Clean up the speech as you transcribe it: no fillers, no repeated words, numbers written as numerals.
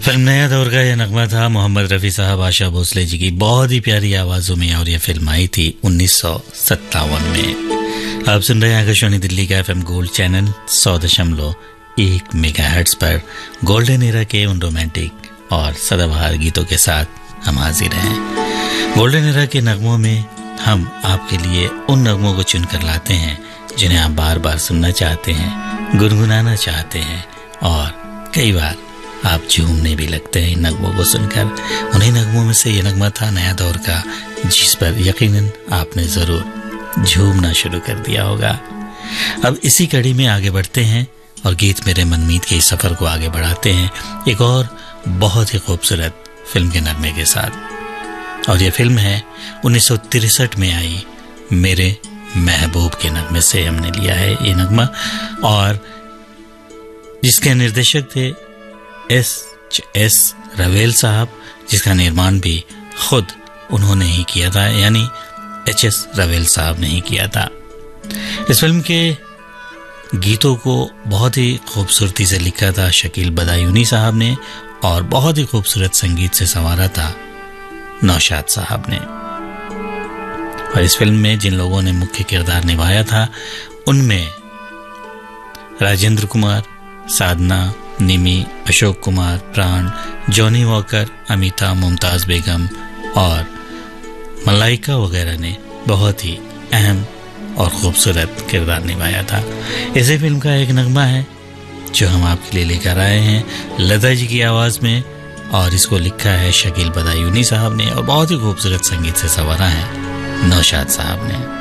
Film नया दौर का यह नगमा था मोहम्मद रफ़ी साहब, आशा भोसले जी की बहुत ही प्यारी आवाज़ों में, और यह फिल्म आई थी 1957 में। आप सुन रहे हैं आकाशवाणी दिल्ली का FM गोल्ड चैनल 100.1 मेगाहर्ट्ज पर गोल्डन एरा के उन रोमांटिक और सदाबहार गीतों के साथ हम हाजिर हैं। गोल्डन एरा के नगमों में हम आपके लिए उन नगमों को चुनकर लाते हैं जिन्हें आप बार बार सुनना चाहते हैं, गुनगुनाना चाहते हैं, और कई बार आप झूमने भी लगते हैं इन नगमों को सुनकर। उन्हीं नगमों में से ये नगमा था नया दौर का, जिस पर यकीनन आपने जरूर झूमना शुरू कर दिया होगा। अब इसी कड़ी में आगे बढ़ते हैं और गीत मेरे मनमीत के इस सफर को आगे बढ़ाते हैं एक और बहुत ही खूबसूरत फिल्म के नगमे के साथ। और ये फिल्म है 1963 में आई मेरे महबूब के नगमे से हमने लिया है ये नगमा, और जिसके निर्देशक थे S. रवेल साहब, जिसका निर्माण भी खुद उन्होंने ही किया था, यानी HS रवेल साहब ने ही किया था। इस फिल्म के गीतों को बहुत ही खूबसूरती से लिखा था शकील बदायूनी साहब ने, और बहुत ही खूबसूरत संगीत से संवारा था नौशाद साहब ने। और इस फिल्म में जिन लोगों ने मुख्य किरदार निभाया था उनमें राजेंद्र कुमार, साधना, निमी, अशोक कुमार, प्राण, जॉनी वॉकर, अमिता, मुमताज बेगम और मलाइका वगैरह ने बहुत ही अहम और खूबसूरत किरदार निभाया था। इसी फिल्म का एक नगमा है जो हम आपके लिए लेकर आए हैं लता जी की आवाज़ में, और इसको लिखा है शकील बदायूनी साहब ने और बहुत ही खूबसूरत संगीत से संवारा है नौशाद साहब ने।